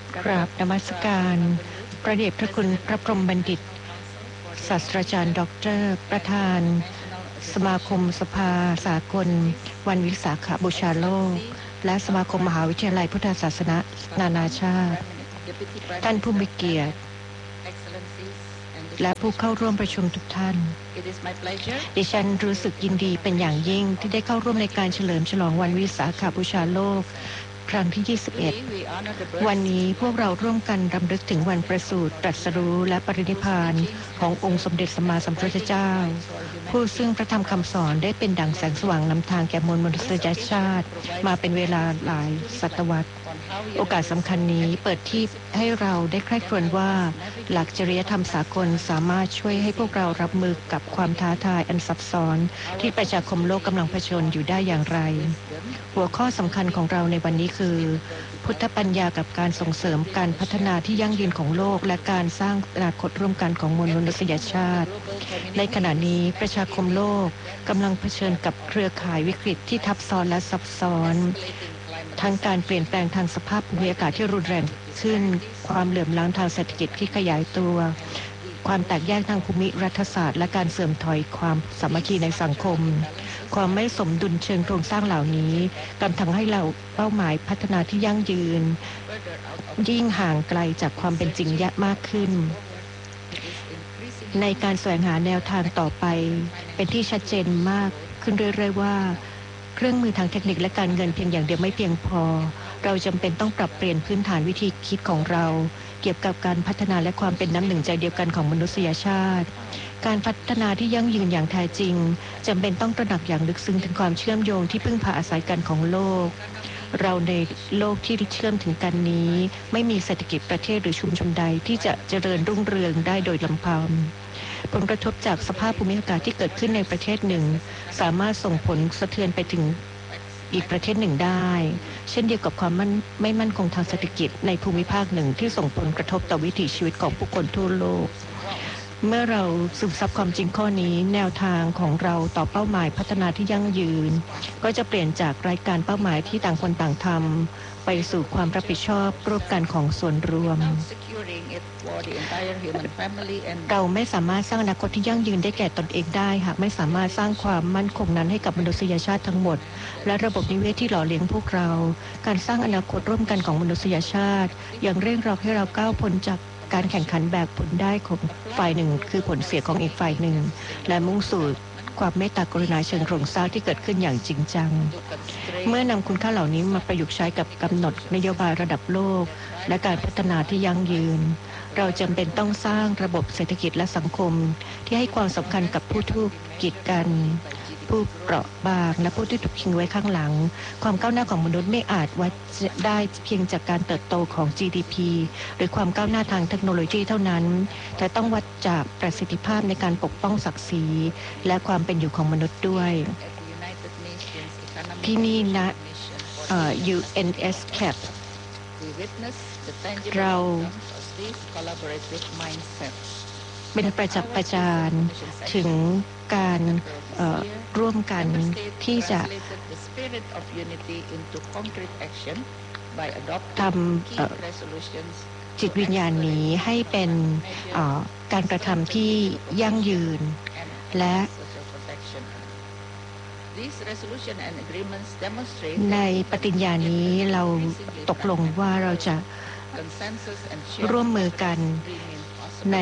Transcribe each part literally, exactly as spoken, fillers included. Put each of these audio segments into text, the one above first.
กราบนมัสการพระเดชพระคุณพระพรหมบัณฑิตศาสตราจารย์ด็อกเตอร์ประธานสมาคมสภาสากลวันวิสาขบูชาโลกและสมาคมมหาวิทยาลัยพุทธศาสนานานาชาติท่านผู้มีเกียรติและผู้เข้าร่วมประชุมทุกท่านดิฉันรู้สึกยินดีเป็นอย่างยิ่งที่ได้เข้าร่วมในการเฉลิมฉลองวันวิสาขบูชาโลกครั้งที่ยี่สิบเอ็ดวันนี้พวกเราร่วมกันรำลึกถึงวันประสูติตรัสรู้และปรินิพพานขององค์สมเด็จสัมมาสัมพุทธเจ้าผู้ซึ่งพระธรรมคำสอนได้เป็นดั่งแสงสว่างนำทางแก่มวลมนุษยชาติมาเป็นเวลาหลายศตวรรษโอกาสสำคัญนี้เปิดที่ให้เราได้ใคร่ครวญว่าหลักจริยธรรมสากลสามารถช่วยให้พวกเรารับมือกับความท้าทายอันซับซ้อนที่ประชาคมโลกกำลังเผชิญอยู่ได้อย่างไรหัวข้อสำคัญของเราในวันนี้คือพุทธปัญญากับการส่งเสริมการพัฒนาที่ยั่งยืนของโลกและการสร้างอนาคตร่วมกันของมวลมนุษยชาติในขณะนี้ประชาคมโลกกำลังเผชิญกับเครือข่ายวิกฤตที่ทับซ้อนและซับซ้อนทั้งการเปลี่ยนแปลงทางสภาพภูมิอากาศที่รุนแรงขึ้นความเหลื่อมล้ำทางเศรษฐกิจที่ขยายตัวความแตกแยกทางภูมิรัฐศาสตร์และการเสื่อมถอยความสามัคคีในสังคมความไม่สมดุลเชิงโครงสร้างเหล่านี้กำลังทำให้เราเป้าหมายพัฒนาที่ยั่งยืนยิ่งห่างไกลจากความเป็นจริงยากมากขึ้นในการแสวงหาแนวทางต่อไปเป็นที่ชัดเจนมากขึ้นเรื่อยๆว่าเครื่องมือทางเทคนิคและการเงินเพียงอย่างเดียวไม่เพียงพอเราจำเป็นต้องปรับเปลี่ยนพื้นฐานวิธีคิดของเราเกี่ยวกับการพัฒนาและความเป็นน้ำหนึ่งใจเดียวกันของมนุษยชาติการพัฒนาที่ยั่งยืนอย่างแท้จริงจำเป็นต้องตระหนักอย่างลึกซึ้งถึงความเชื่อมโยงที่พึ่งพาอาศัยกันของโลกเราในโลกที่เชื่อมถึงกันนี้ไม่มีเศรษฐกิจประเทศหรือชุมชนใดที่จะเจริญรุ่งเรืองได้โดยลำพังผลกระทบจากสภาพภูมิอากาศที่เกิดขึ้นในประเทศหนึ่งสามารถส่งผลสะเทือนไปถึงอีกประเทศหนึ่งได้เช่นเดียวกับความไม่มั่นคงทางเศรษฐกิจในภูมิภาคหนึ่งที่ส่งผลกระทบต่อวิถีชีวิตของผู้คนทั่วโลกเมื่อเราซึมซับความจริงข้อนี้แนวทางของเราต่อเป้าหมายพัฒนาที่ยั่งยืนก็จะเปลี่ยนจากรายการเป้าหมายที่ต่างคนต่างทำไปสู่ความรับผิดชอบร่วมกันของส่วนรวมเราไม่สามารถสร้างอนาคตที่ยั่งยืนได้แก่ตนเองได้หากไม่สามารถสร้างความมั่นคงนั้นให้กับมนุษยชาติทั้งหมดและระบบนิเวศที่หล่อเลี้ยงพวกเราการสร้างอนาคตร่วมกันของมนุษยชาติยังเร่งเราให้เราก้าวพ้นจากการแข่งขันแบบผลได้ของฝ่ายหนึ่งคือผลเสียของอีกฝ่ายหนึ่งและมุ่งสู่ความเมตตากรุณาเชิงโครงสร้างที่เกิดขึ้นอย่างจริงจังเมื่อนำคุณค่าเหล่านี้มาประยุกต์ใช้กับกำหนดนโยบายระดับโลกและการพัฒนาที่ยั่งยืนเราจำเป็นต้องสร้างระบบเศรษฐกิจและสังคมที่ให้ความสำคัญกับผู้ทุกข์กีดกันผู้เปราะบางและผู้ที่ถูกทิ้งไว้ข้างหลังความก้าวหน้าของมนุษย์ไม่อาจวัดได้เพียงจากการเติบโตของ จี ดี พี หรือความก้าวหน้าทางเทคโนโลยีเท่านั้นแต่ต้องวัดจากประสิทธิภาพในการปกป้องศักดิ์ศรีและความเป็นอยู่ของมนุษย์ด้วยที่นี่นะ ยู เอ็น เอส ซี เอ พี เราเป็นประจักษ์ประจานถึงการร่วมกันที่จะทำจิตวิญญาณนี้ให้เป็นการกระทำที่ยั่งยืนและในปฏิญญานี้เราตกลงว่าเราจะร่วมมือกันใน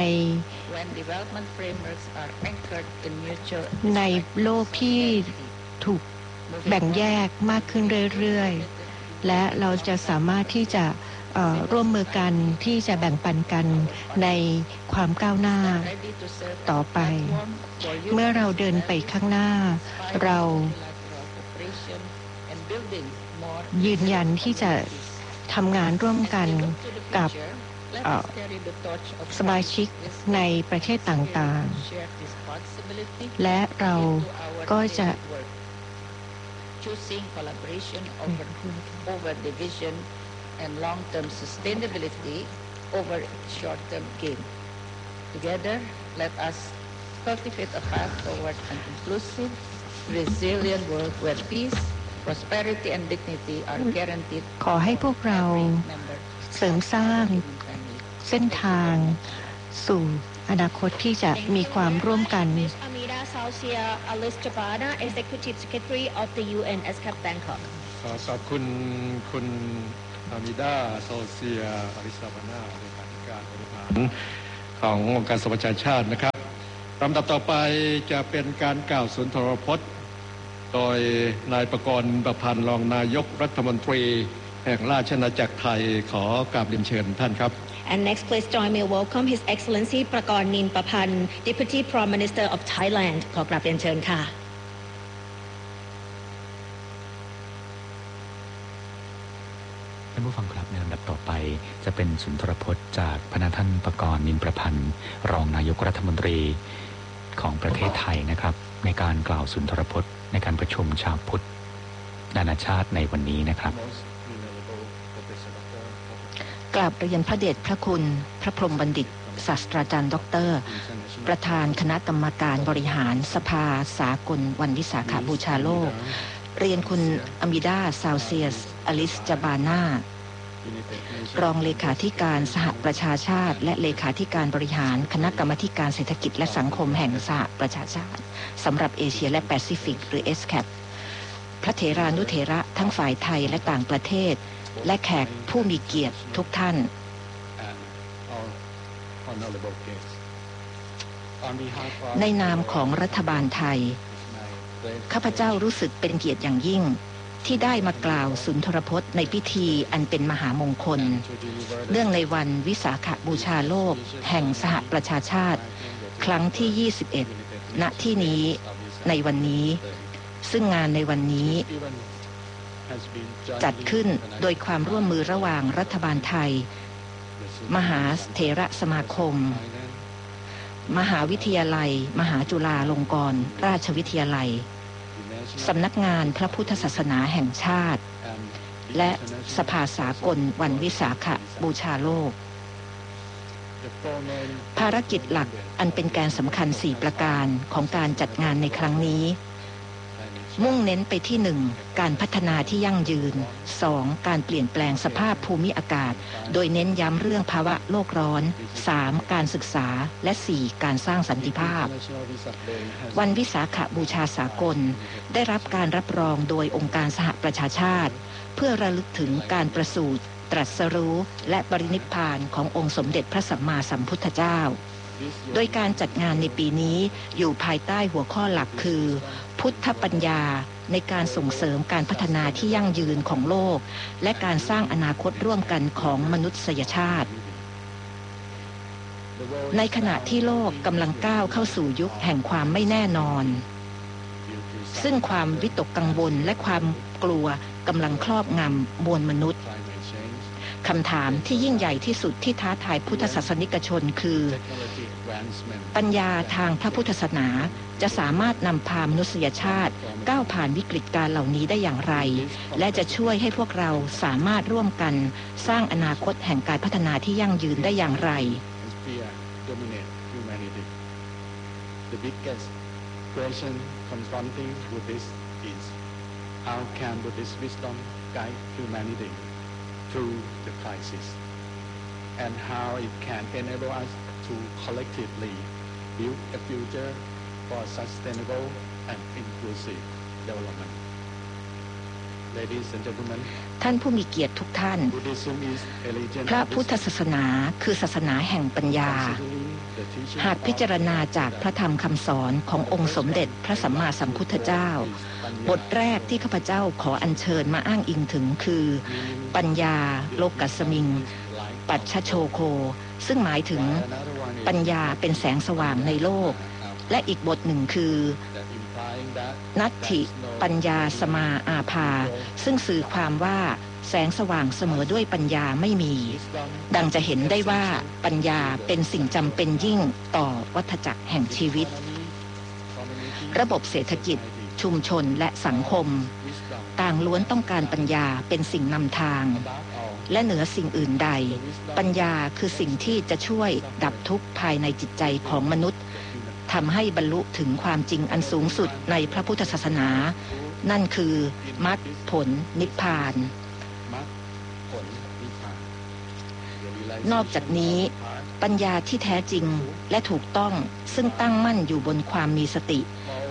ในโลกที่ถูกแบ่งแยกมากขึ้นเรื่อยๆและเราจะสามารถที่จะร่วมมือกันที่จะแบ่งปันกันในความก้าวหน้าต่อไปเมื่อเราเดินไปข้างหน้าเรายืนยันที่จะทำงานร่วมกันกับสมาชิกในประเทศต่างๆและเราก็จะ and long-term sustainability over short-term gain. Together, let us cultivate a path toward an inclusive, resilient world where peace, prosperity, and dignity are guaranteed. ขอให้พวกเราเสริมสร้างเส้นทางสู่อนาคตที่จะมีความร่วมกันขอบคุณคุณอามิดาโซเซียอลิซาบานาเลขาธิการบริหารขององค์การสหประชาชาตินะครับลำดับต่อไปจะเป็นการกล่าวสุนทรพจน์โดยนายประกรณ์ประพันธ์รองนายกรัฐมนตรีแห่งราชอาณาจักรไทยขอกราบเรียนเชิญท่านครับ And next, please join me welcome His Excellency Prakarn Ninpapan, Deputy Prime Minister of Thailand. ขอกราบเรียนเชิญค่ะท่านผู้ฟังครับในลำดับต่อไปจะเป็นสุนทรพจน์จากพระท่านประกรณ์นินประพันธ์รองนายกรัฐมนตรีของประเทศไทยนะครับในการกล่าวสุนทรพจน์ในการประชุมชาวพุทธนานาชาติในวันนี้นะครับกราบเรียนพระเดชพระคุณพระพรหมบัณฑิตศาสตราจารย์ด็อกเตอร์ประธานคณะกรรมการบริหารสภาสากลวันวิสาขบูชาโลกเรียนคุณอามิดาซาวเซียสอลิสจาบานารองเลขาธิการสหประชาชาติและเลขาธิการบริหารคณะกรรมาการเศรษฐกิจและสังคมแห่งสหประชาชาติสำหรับเอเชียและแปซิฟิกหรือ เอส แคป พระเถรานุเถระทั้งฝ่ายไทยและต่างประเทศและแขกผู้มีเกียรติทุกท่านในนามของรัฐบาลไทยข้าพเจ้ารู้สึกเป็นเกียรติอย่างยิ่งที่ได้มากล่าวสุนทรพจน์ในพิธีอันเป็นมหามงคลเนื่องในวันวิสาขบูชาโลกแห่งสหประชาชาติครั้งที่ยี่สิบเอ็ดณที่นี้ในวันนี้ซึ่งงานในวันนี้จัดขึ้นโดยความร่วมมือระหว่างรัฐบาลไทยมหาเถรสมาคมมหาวิทยาลัยมหาจุฬาลงกรณราชวิทยาลัยสำนักงานพระพุทธศาสนาแห่งชาติและสภาสากลวันวิสาขบูชาโลกภารกิจหลักอันเป็นแกนสำคัญสี่ประการของการจัดงานในครั้งนี้มุ่งเน้นไปที่หนึ่งการพัฒนาที่ยั่งยืนสองการเปลี่ยนแปลงสภาพภูมิอากาศโดยเน้นย้ำเรื่องภาวะโลกร้อนสามการศึกษาและสี่การสร้างสันติภาพวันวิสาขบูชาสากลได้รับการรับรองโดยองค์การสหประชาชาติเพื่อระลึกถึงการประสูติตรัสรู้และปรินิพพานขององค์สมเด็จพระสัมมาสัมพุทธเจ้าโดยการจัดงานในปีนี้อยู่ภายใต้หัวข้อหลักคือพุทธปัญญาในการส่งเสริมการพัฒนาที่ยั่งยืนของโลกและการสร้างอนาคตร่วมกันของมนุษยชาติในขณะที่โลกกำลังก้าวเข้าสู่ยุคแห่งความไม่แน่นอนซึ่งความวิตกกังวลและความกลัวกำลังครอบงำมวลมนุษย์คำถามที่ยิ่งใหญ่ที่สุดที่ท้าทายพุทธศาสนิกชนคือปัญญาทางพระพุทธศาสนาจะสามารถนำพามนุษยชาติก้าวผ่านวิกฤตการณ์เหล่านี้ได้อย่างไรและจะช่วยให้พวกเราสามารถร่วมกันสร้างอนาคตแห่งการพัฒนาที่ยั่งยืนได้อย่างไร The biggest question confronting Buddhists is how can Buddhist wisdom guide humanity through the crisis and how it can enable us to collectively build a future for sustainable and inclusive development. Ladies and gentlemen, ท่านผู้มีเกียรติทุกท่านพระพุทธศาสนาคือศาสนาแห่งปัญญาหากพิจารณาจากพระธรรมคำสอนขององค์สมเด็จพระสัมมาสัมพุทธเจ้าบทแรกที่ข้าพเจ้าขออัญเชิญมาอ้างอิงถึงคือปัญญาโลกัสสมิงปัจฉโชโคซึ่งหมายถึงปัญญาเป็นแสงสว่างในโลกและอีกบทหนึ่งคือนัตถิปัญญาสมาอาภาซึ่งสื่อความว่าแสงสว่างเสมอด้วยปัญญาไม่มีดังจะเห็นได้ว่าปัญญาเป็นสิ่งจำเป็นยิ่งต่อวัฏจักรแห่งชีวิตระบบเศรษฐกิจชุมชนและสังคมต่างล้วนต้องการปัญญาเป็นสิ่งนำทางและเหนือสิ่งอื่นใดปัญญาคือสิ่งที่จะช่วยดับทุกข์ภายในจิตใจของมนุษย์ทำให้บรรลุถึงความจริงอันสูงสุดในพระพุทธศาสนานั่นคือมรรคผลนิพพานนอกจากนี้ปัญญาที่แท้จริงและถูกต้องซึ่งตั้งมั่นอยู่บนความมีสติ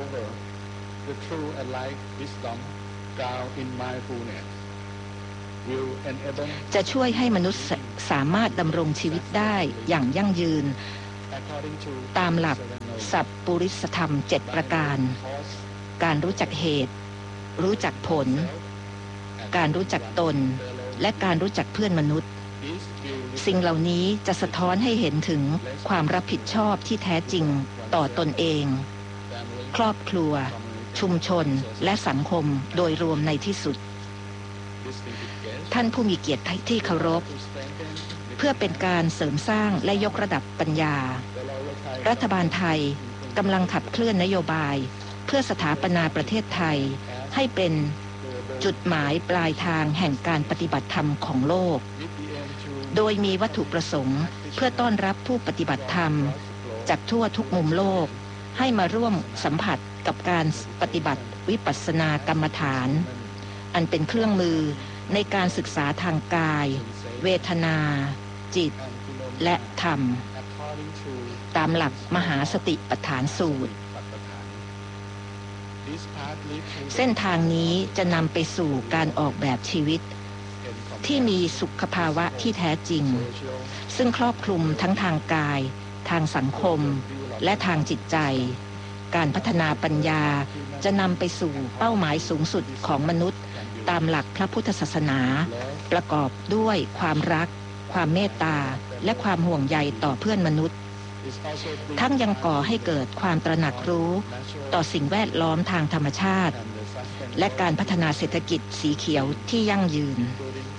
จะช่วยให้มนุษย์สามารถดำรงชีวิตได้อย่างยั่งยืนตามหลักสัพปุริสธรรมเจ็ดประการการรู้จักเหตุรู้จักผลการรู้จักตนและการรู้จักเพื่อนมนุษย์สิ่งเหล่านี้จะสะท้อนให้เห็นถึงความรับผิดชอบที่แท้จริงต่อตนเองครอบครัวชุมชนและสังคมโดยรวมในที่สุดท่านผู้มีเกียรติที่เคารพเพื่อเป็นการเสริมสร้างและยกระดับปัญญารัฐบาลไทยกำลังขับเคลื่อนนโยบายเพื่อสถาปนาประเทศไทยให้เป็นจุดหมายปลายทางแห่งการปฏิบัติธรรมของโลกโดยมีวัตถุประสงค์เพื่อต้อนรับผู้ปฏิบัติธรรมจากทั่วทุกมุมโลกให้มาร่วมสัมผัสกับการปฏิบัติวิปัสสนากรรมฐานอันเป็นเครื่องมือในการศึกษาทางกายเวทนาจิตและธรรมตามหลักมหาสติปัฏฐานสูตรเส้นทางนี้จะนำไปสู่การออกแบบชีวิตที่มีสุขภาวะที่แท้จริงซึ่งครอบคลุมทั้งทางกายทางสังคมและทางจิตใจการพัฒนาปัญญาจะนำไปสู่เป้าหมายสูงสุดของมนุษย์ตามหลักพระพุทธศาสนาประกอบด้วยความรักความเมตตาและความห่วงใยต่อเพื่อนมนุษย์ทั้งยังก่อให้เกิดความตระหนักรู้ต่อสิ่งแวดล้อมทางธรรมชาติและการพัฒนาเศรษฐกิจสีเขียวที่ยั่งยืน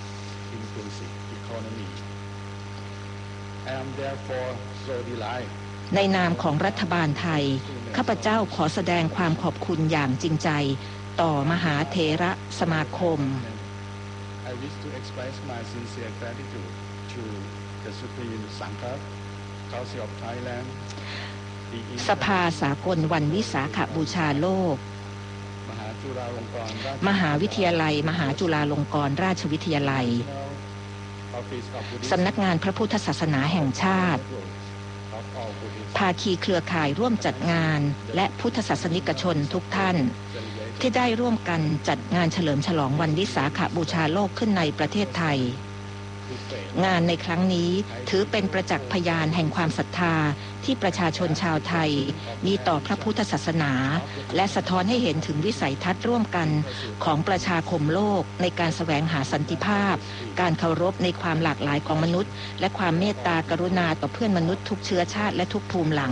ในนามของรัฐบาลไทยข้าพเจ้าขอแสดงความขอบคุณอย่างจริงใจต่อมหาเถรสมาคมสภาสากลวันวิสาขบูชาโลกมหาวิทยาลัยมหาจุฬาลงกรณราชวิทยาลัยสำนักงานพระพุทธศาสนาแห่งชาติภาคีเครือข่ายร่วมจัดงานและพุทธศาสนิกชนทุกท่านที่ได้ร่วมกันจัดงานเฉลิมฉลองวันวิสาขบูชาโลกขึ้นในประเทศไทยงานในครั้งนี้ถือเป็นประจักษ์พยานแห่งความศรัทธาที่ประชาชนชาวไทยมีต่อพระพุทธศาสนาและสะท้อนให้เห็นถึงวิสัยทัศน์ร่วมกันของประชาคมโลกในการแสวงหาสันติภาพการเคารพในความหลากหลายของมนุษย์และความเมตตากรุณาต่อเพื่อนมนุษย์ทุกเชื้อชาติและทุกภูมิหลัง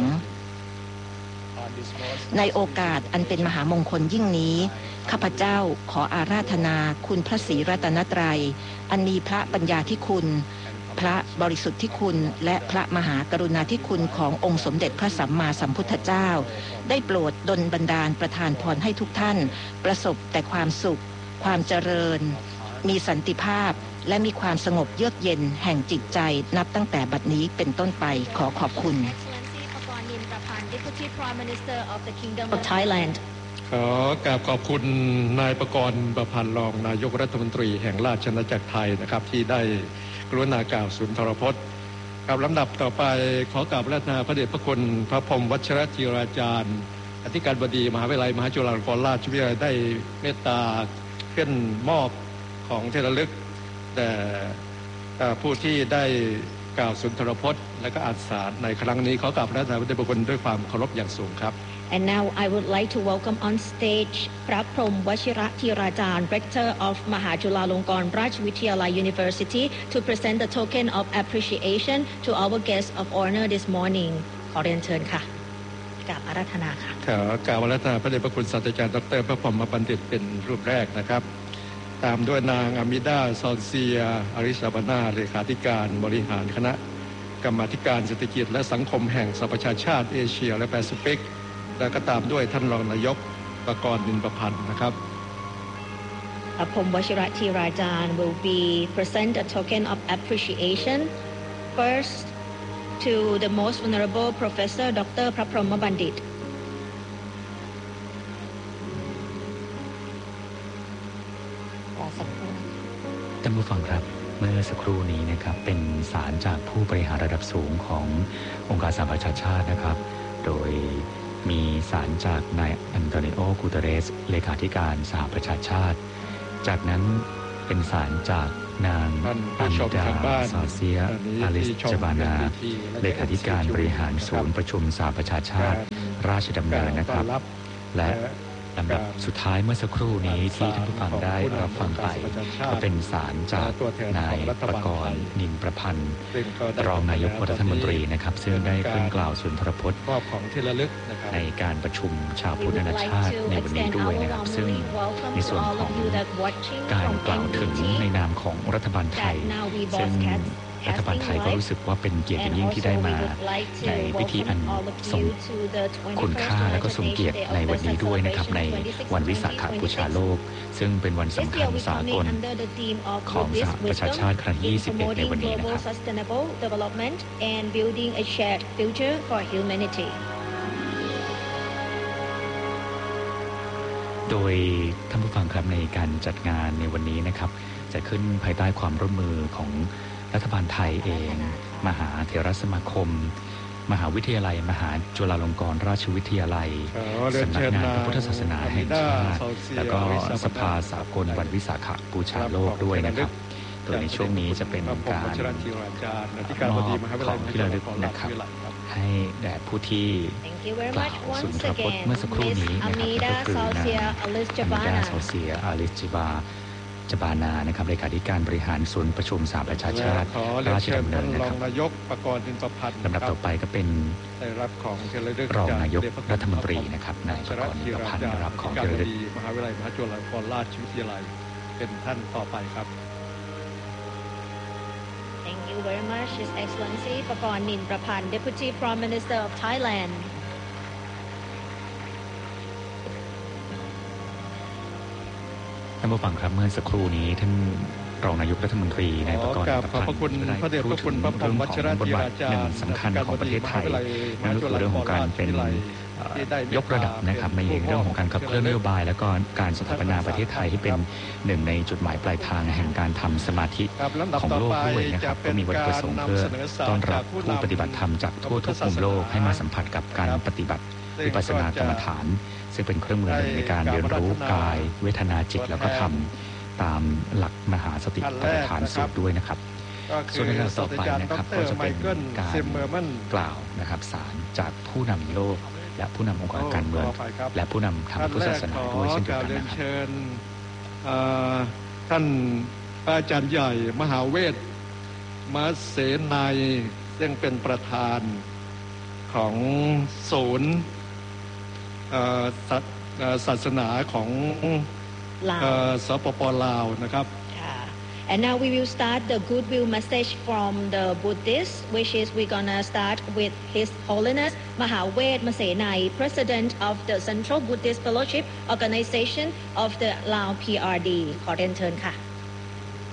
ในโอกาสอันเป็นมหามงคลยิ่งนี้ข้าพเจ้าขออาราธนาคุณพระศรีรัตนตรัยอันมีพระปัญญาธิคุณพระบริสุทธิคุณและพระมหากรุณาธิคุณขององค์สมเด็จพระสัมมาสัมพุทธเจ้าได้โปรดดลบันดาลประทานพรให้ทุกท่านประสบแต่ความสุขความเจริญมีสันติภาพและมีความสงบเยือกเย็นแห่งจิตใจนับตั้งแต่บัดนี้เป็นต้นไปขอขอบคุณ Deputy Prime Minister of the Kingdom of Thailand ขอกราบขอบคุณนายประกรณ์ประพันธ์รองนายกรัฐมนตรีแห่งราชอาณาจักรไทยนะครับที่ได้กรุณากล่าวสุนทรพจน์กับลำดับต่อไปขอกราบรัตนาพระเดชพระคุณพระพรหมวัชรจิราจารย์อธิการบดีมหาวิทยาลัยมหาจุฬาลงกรณราชวิทยาลัยได้เมตตาขึ้นมอบของที่ระลึกแต่ผู้ที่ได้กล่าวสุนทรพจน์และก็อ่านสารในครั้งนี้ขอกราบพระนาพระเดชพระคุณด้วยความเคารพอย่างสูงครับ And now I would like to welcome on stage พระพรหมวชิรธีราจารย์ Rector of Mahachulalongkorn Rajvidyalaya University to present the token of appreciation to our guest of honor this morning ขอเรียนเชิญค่ะกราบอาราธนาค่ะขอกราบอาราธนาพระเดชพระคุณศาสตราจารย์ดรพระพรหมบัณฑิตเป็นรูปแรกนะครับตามด้วยนางอามิดาซอนเซียอาริซาบานาเลขาธิการบริหารคณะกรรมาธิการเศรษฐกิจและสังคมแห่งสหประชาชาติเอเชียและแปซิฟิกและก็ตามด้วยท่านรองนายกประกรณ์นินประพันธ์นะครับ Apom Washirati Rajan will be present a token of appreciation first to the most venerable Professor Doctor Praphroma Bandit ท่านผู้ฟังครับเมื่อสักครู่นี้นะครับเป็นสารจากผู้บริหารระดับสูงขององค์การสหประชาชาตินะครับโดยมีสารจากนายอันโตนิโอ กูเตเรสเลขาธิการสหประชาชาติจากนั้นเป็นสารจากนางอันดาซาเซียอาลิสจบานาเลขาธิการบริหารศูนย์ประชุมสหประชาชาติราชดำเนินนะครับและลำดับสุดท้ายเมื่อสักครู่นี้ที่ท่านผู้ฟังได้รับฟังไปก็เป็นสารจากนายประกรณ์นินประพันธ์รองนายกรัฐมนตรีนะครับซึ่งได้ขึ้นกล่าวสุนทรพจน์ในการประชุมชาวพุทธนานาชาติในวันนี้ด้วยนะครับซึ่งในส่วนของการกล่าวถึงในนามของรัฐบาลไทยซึ่งรัฐบาลไทยก็รู้สึกว่าเป็นเกียรติอย่างยิ่งที่ได้มาในพิธีอันทรงคุณค่าและก็ทรงเกียรติในวันนี้ด้วยนะครับในวันวิสาขบูชาโลกซึ่งเป็นวันสำคัญสากลของสหประชาชาติครั้งที่ยี่สิบเอ็ดในวันนี้นะครับโดยท่านผู้ฟังครับในการจัดงานในวันนี้นะครับจะขึ้นภายใต้ความร่วมมือของรัฐบาลไทยเองมหาเถรสมาคมมหาวิทยาลัยมหาจุฬาลงกรณราชวิทยาลัยสำนักงานพระพุทธศาสนาแห่งชาติแล้วก็สภาสากลวันวิสาขบูชาโลกด้วยนะครับโดยในช่วงนี้จะเป็นการมอบของที่ระลึกนะครับให้แด่ผู้ที่กล่าวสุนทรพจน์เมื่อสักครู่นี้นะครับก็คือนางอามิดาโซเซียอาลิสจิบาจบานานะครับเลขาธิการบริหารศูนย์ประชุมสหประชาชาติราชดำเนินนะครับนายกประกรณ์นินประพันธ์ลำดับต่อไปก็เป็นรองนายกรัฐมนตรีนะครับนายประกรณ์นินประพันธ์รับของที่ระลึกมหาวิทยาลัยมหาจุฬาลงกรณราชวิทยาลัยเป็นท่านต่อไปครับ Thank you very much His Excellency ประกรณ์นินประพันธ์ Deputy Prime Minister of Thailand ท่านผู้ฟังครับเมื่อสักครู่นี้ท่านรองนายกรัฐมนตรีนายประกรณ์นินประพันธ์ได้พูดถึงเรื่องของบทบาทหนึ่งสำคัญของประเทศไทยนั่นก็คือเรื่องของการเป็นยกระดับนะครับในเรื่องของการขับเคลื่อนนโยบายและก็การสถาปนาประเทศไทยที่เป็นหนึ่งในจุดหมายปลายทางแห่งการทำสมาธิของโลกด้วยนะครับก็มีวัตถุประสงค์เพื่อต้อนรับผู้ปฏิบัติธรรมจากทั่วทุกมุมโลกให้มาสัมผัสกับการปฏิบัติวิปัสสนากรรมฐานซึ่งเป็นเครื่องมือหนึ่งในการเรียนรู้กายเวทนาจิตแล้วก็ธรรมตามหลักมหาสติปัฏฐานสูตรด้วยนะครับส่วนในต่อไปนะครับก็จะเป็นการกล่าวนะครับสารจากผู้นำโลกและผู้นำองค์กรการเมืองและผู้นำทางพุทธศาสนาด้วยเช่นเดียวกันนะครับท่านอาจารย์ใหญ่มหาเวทมเสนัยซึ่งเป็นประธานของศูนย์ศาสนาของสปป.ลาวนะครับ And now we will start the goodwill message from the Buddhists, which is we're gonna start with His Holiness Mahawet Masenai, President of the Central Buddhist Fellowship Organization of the Lao พี อาร์ ดี ขอเรียนเชิญค่ะ